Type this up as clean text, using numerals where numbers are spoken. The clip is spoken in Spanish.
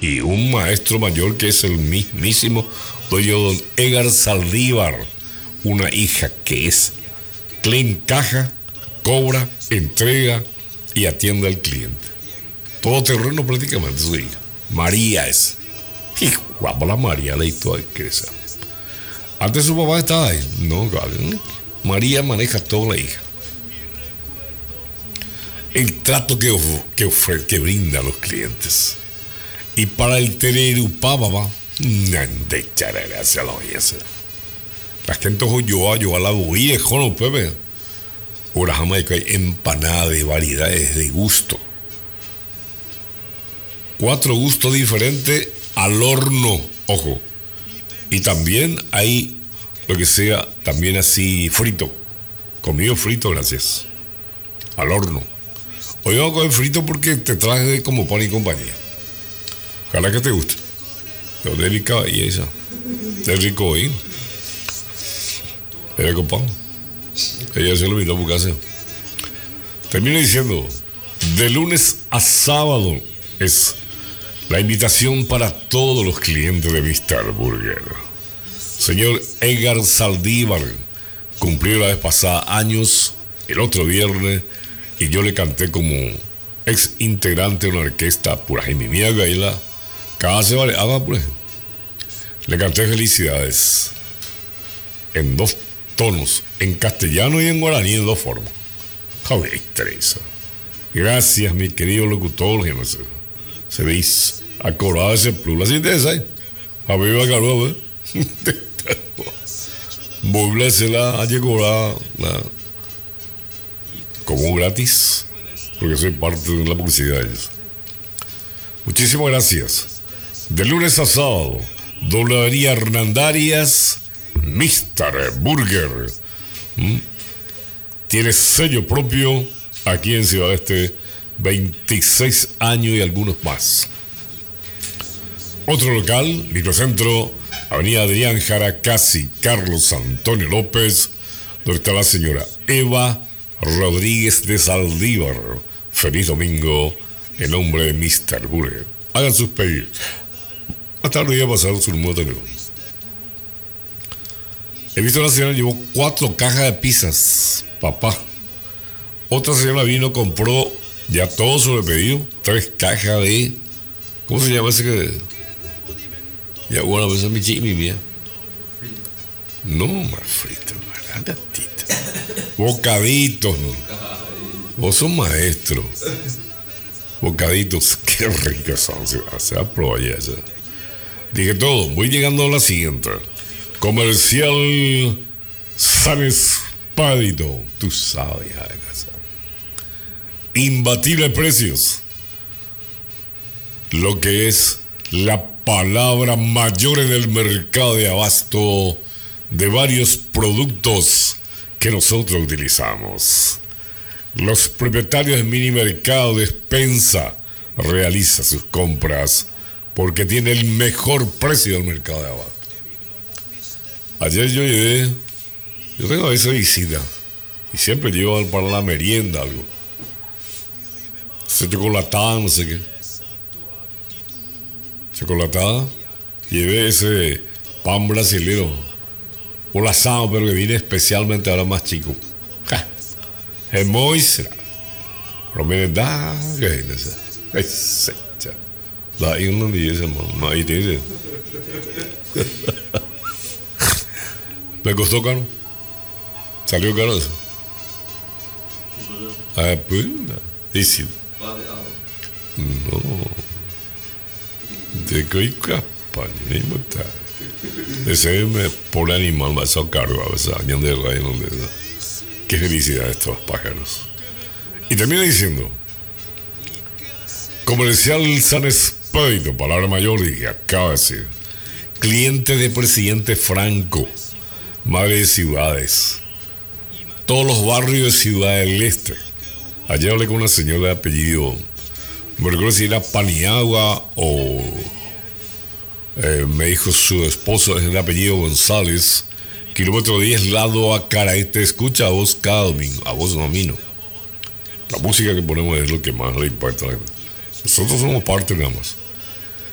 y un maestro mayor que es el mismísimo dueño don Edgar Saldívar, una hija que es clean caja, cobra, entrega y atiende al cliente. Todo terreno prácticamente su hija. María es. Y guapa la María, la historia que esa. Antes su papá estaba ahí. No, María maneja toda la hija. El trato que brinda a los clientes. Y para el tererupá, papá, de gracias a la belleza. La gente yo a la boía, jono, Pepe. Ahora jamaica hay empanada de variedades de gusto. 4 gustos diferentes al horno, ojo. Y también hay lo que sea, también así frito. Comido frito, gracias. Al horno. Hoy vamos a comer frito porque te traje como pan y compañía. Ojalá que te guste. Yo delicado y esa. Es rico hoy. Era copado. Ella se lo invitó por casa. Termino diciendo, de lunes a sábado es la invitación para todos los clientes de Mr. Burger. Señor Edgar Saldívar cumplió la vez pasada años, el otro viernes, y yo le canté como ex integrante de una orquesta pura Jaime Mía Gaila. Cada se vale, le canté felicidades en 2 tonos, en castellano y en guaraní, en 2 formas. Javier Teresa. Gracias, mi querido locutor. Se veis acordado ese plus. Así te sabes. Javier Bacaró, ¿eh? Voy a hacerla a llegar como gratis, porque soy parte de la publicidad de ellos. Muchísimas gracias. De lunes a sábado, Doblería Hernandarias, Mr. Burger. Tiene sello propio aquí en Ciudad Este, 26 años y algunos más. Otro local, Microcentro, Avenida Adrián Jara, casi Carlos Antonio López, donde está la señora Eva Rodríguez de Saldívar. Feliz domingo en nombre de Mr. Burger. Hagan sus pedidos. Más tarde voy a pasar su número de teléfono. He visto a la señora llevó 4 cajas de pizzas, papá. Otra señora vino, compró ya todo sobre pedido, 3 cajas de... ¿Cómo se llama ese que...? Ya bueno, pues es mi Jimmy, mía. No, más frito, más gatita. Bocaditos, ¿no? Vos sos maestro. Bocaditos, qué ricos son. Se aprobó ya. Dije todo, voy llegando a la siguiente. Comercial San Espádito. Tú sabes, hija de casa. Imbatibles precios. Lo que es la palabra mayor en el mercado de abasto de varios productos que nosotros utilizamos. Los propietarios de Mini Mercado Despensa realizan sus compras porque tiene el mejor precio del mercado de abasto. Ayer yo tengo esa visita y siempre llevo para la merienda algo. Ese chocolatada, no sé qué. Chocolatada, llevé ese pan brasilero por asado, pero que viene especialmente ahora más chico. Es muy será. Pero miren, da, que es esa. Da, y uno dice, no, ahí te dice. Me costó caro. Salió caro eso. Ah, pues, dice. No. De que hay capa, ni me está. Ese me pobre animal, va a ser caro, a veces, años de rayo, donde eso. Qué felicidad estos pájaros. Y termina diciendo: Comercial San Espádito, palabra mayor, y acaba de decir: cliente de presidente Franco, madre de ciudades, todos los barrios de Ciudad del Este. Ayer hablé con una señora de apellido, me recuerdo si era Paniagua o me dijo su esposo es de apellido González, kilómetro 10 lado a Caray. Te escucha a vos cada domingo, a vos no a mí no. La música que ponemos es lo que más le importa. Nosotros somos parte nada más.